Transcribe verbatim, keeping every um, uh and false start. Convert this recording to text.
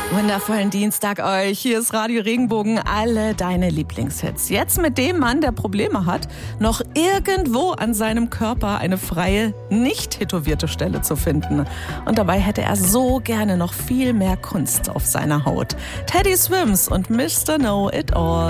Wundervollen Dienstag euch. Hier ist Radio Regenbogen, alle deine Lieblingshits. Jetzt mit dem Mann, der Probleme hat, noch irgendwo an seinem Körper eine freie, nicht tätowierte Stelle zu finden. Und dabei hätte er so gerne noch viel mehr Kunst auf seiner Haut. Teddy Swims und Mister Know It All.